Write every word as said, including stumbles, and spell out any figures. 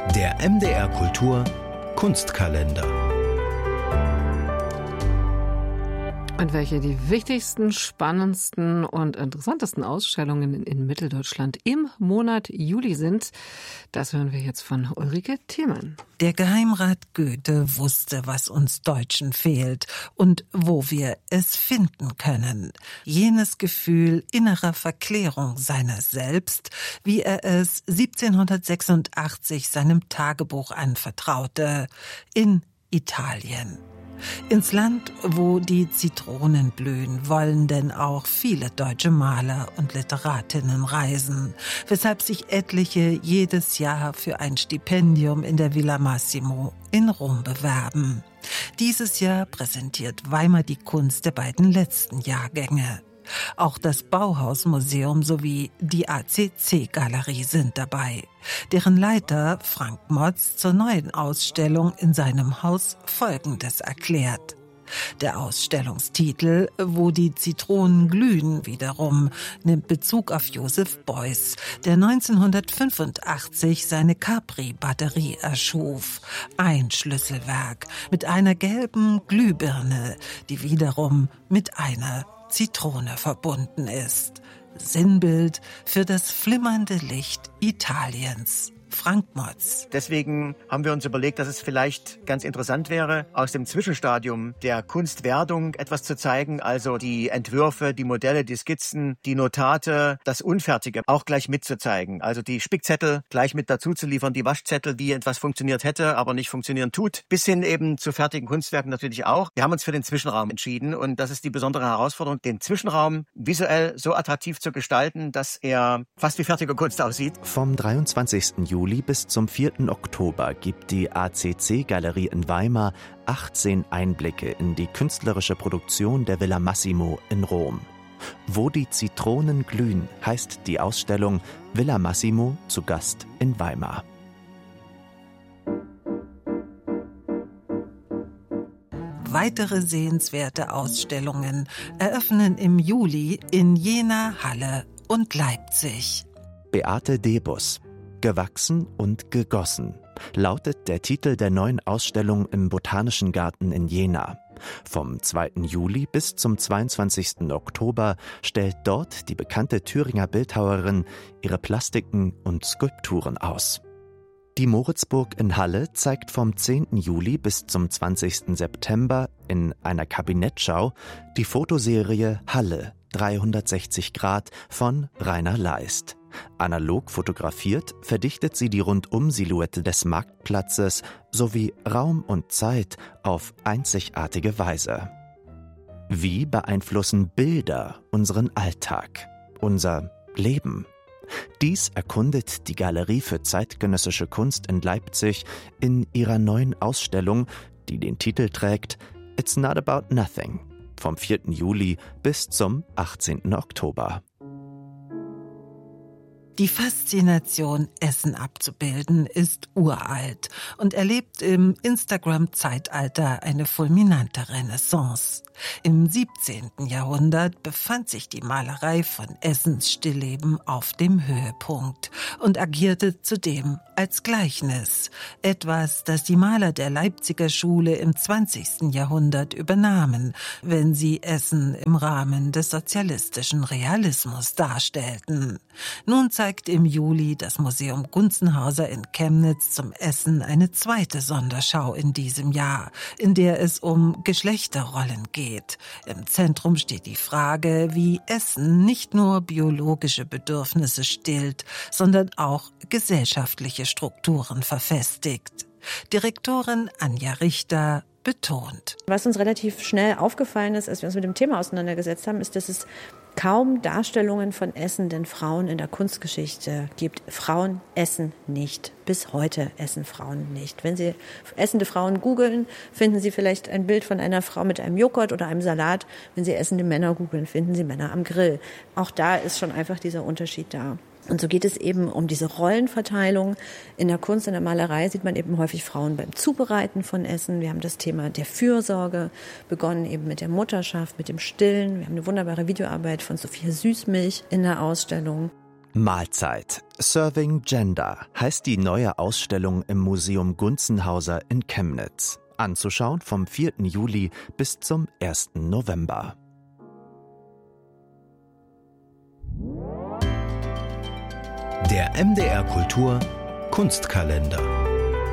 Der M D R Kultur Kunstkalender. Und welche die wichtigsten, spannendsten und interessantesten Ausstellungen in Mitteldeutschland im Monat Juli sind, das hören wir jetzt von Ulrike Thiemann. Der Geheimrat Goethe wusste, was uns Deutschen fehlt und wo wir es finden können. Jenes Gefühl innerer Verklärung seiner selbst, wie er es siebzehnhundertsechsundachtzig seinem Tagebuch anvertraute, in Italien. Ins Land, wo die Zitronen blühen, wollen denn auch viele deutsche Maler und Literatinnen reisen, weshalb sich etliche jedes Jahr für ein Stipendium in der Villa Massimo in Rom bewerben. Dieses Jahr präsentiert Weimar die Kunst der beiden letzten Jahrgänge. Auch das Bauhausmuseum sowie die A C C-Galerie sind dabei, deren Leiter Frank Motz zur neuen Ausstellung in seinem Haus Folgendes erklärt. Der Ausstellungstitel »Wo die Zitronen glühen« wiederum nimmt Bezug auf Joseph Beuys, der neunzehnhundertfünfundachtzig seine Capri-Batterie erschuf. Ein Schlüsselwerk mit einer gelben Glühbirne, die wiederum mit einer Zitrone verbunden ist. Sinnbild für das flimmernde Licht Italiens. Frank Motz. Deswegen haben wir uns überlegt, dass es vielleicht ganz interessant wäre, aus dem Zwischenstadium der Kunstwerdung etwas zu zeigen, also die Entwürfe, die Modelle, die Skizzen, die Notate, das Unfertige auch gleich mitzuzeigen. Also die Spickzettel gleich mit dazu zu liefern, die Waschzettel, wie etwas funktioniert hätte, aber nicht funktionieren tut, bis hin eben zu fertigen Kunstwerken natürlich auch. Wir haben uns für den Zwischenraum entschieden und das ist die besondere Herausforderung, den Zwischenraum visuell so attraktiv zu gestalten, dass er fast wie fertige Kunst aussieht. Vom dreiundzwanzigsten Juli bis zum vierten Oktober gibt die A C C-Galerie in Weimar achtzehn Einblicke in die künstlerische Produktion der Villa Massimo in Rom. Wo die Zitronen glühen, heißt die Ausstellung Villa Massimo zu Gast in Weimar. Weitere sehenswerte Ausstellungen eröffnen im Juli in Jena, Halle und Leipzig. Beate Debus. Gewachsen und gegossen lautet der Titel der neuen Ausstellung im Botanischen Garten in Jena. Vom zweiten Juli bis zum zweiundzwanzigsten Oktober stellt dort die bekannte Thüringer Bildhauerin ihre Plastiken und Skulpturen aus. Die Moritzburg in Halle zeigt vom zehnten Juli bis zum zwanzigsten September in einer Kabinettschau die Fotoserie Halle dreihundertsechzig Grad von Rainer Leist. Analog fotografiert verdichtet sie die Rundum-Silhouette des Marktplatzes sowie Raum und Zeit auf einzigartige Weise. Wie beeinflussen Bilder unseren Alltag, unser Leben? Dies erkundet die Galerie für zeitgenössische Kunst in Leipzig in ihrer neuen Ausstellung, die den Titel trägt It's Not About Nothing, vom vierten Juli bis zum achtzehnten Oktober. Die Faszination, Essen abzubilden, ist uralt und erlebt im Instagram-Zeitalter eine fulminante Renaissance. Im siebzehnten Jahrhundert befand sich die Malerei von Essensstillleben auf dem Höhepunkt und agierte zudem als Gleichnis. Etwas, das die Maler der Leipziger Schule im zwanzigsten Jahrhundert übernahmen, wenn sie Essen im Rahmen des sozialistischen Realismus darstellten. Nun zeigt im Juli das Museum Gunzenhauser in Chemnitz zum Essen eine zweite Sonderschau in diesem Jahr, in der es um Geschlechterrollen geht. Im Zentrum steht die Frage, wie Essen nicht nur biologische Bedürfnisse stillt, sondern auch gesellschaftliche Strukturen verfestigt. Direktorin Anja Richter betont. Was uns relativ schnell aufgefallen ist, als wir uns mit dem Thema auseinandergesetzt haben, ist, dass es kaum Darstellungen von essenden Frauen in der Kunstgeschichte gibt. Frauen essen nicht. Bis heute essen Frauen nicht. Wenn Sie essende Frauen googeln, finden Sie vielleicht ein Bild von einer Frau mit einem Joghurt oder einem Salat. Wenn Sie essende Männer googeln, finden Sie Männer am Grill. Auch da ist schon einfach dieser Unterschied da. Und so geht es eben um diese Rollenverteilung. In der Kunst, in der Malerei sieht man eben häufig Frauen beim Zubereiten von Essen. Wir haben das Thema der Fürsorge, begonnen eben mit der Mutterschaft, mit dem Stillen. Wir haben eine wunderbare Videoarbeit von Sophia Süßmilch in der Ausstellung. Mahlzeit. Serving Gender heißt die neue Ausstellung im Museum Gunzenhauser in Chemnitz. Anzuschauen vom vierten Juli bis zum ersten November. Der M D R Kultur Kunstkalender.